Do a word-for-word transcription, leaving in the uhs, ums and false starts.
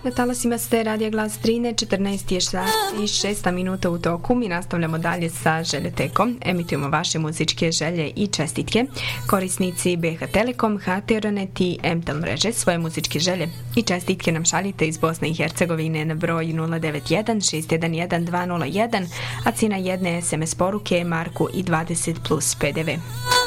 Na talasima ste Radija Glas Drine, četrnaest je sat i šest minuta u toku. Mi nastavljamo dalje sa Željotekom. Emitujemo vaše muzičke želje i čestitke. Korisnici B H Telekom, H T R Net i M T L mreže svoje muzičke želje i čestitke nam šaljite iz Bosne i Hercegovine na broj nula devet jedan šest jedan jedan dva nula jedan, a cijena jedne S M S poruke je marku i dvadeset plus P D V.